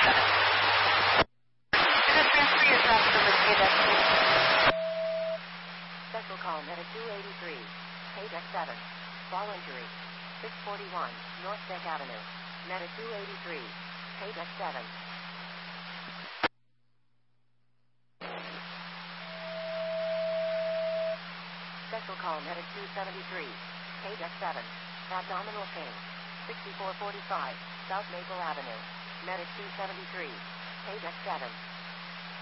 Transfer your traffic to the destination. Special call Meta 283. Page X7. Fall injury. 641 North Beck Avenue. Meta 283. Page X7. Special call Meta 273. Page X7. Abdominal pain. 6445 South Maple Avenue. Meta 273. Page X7.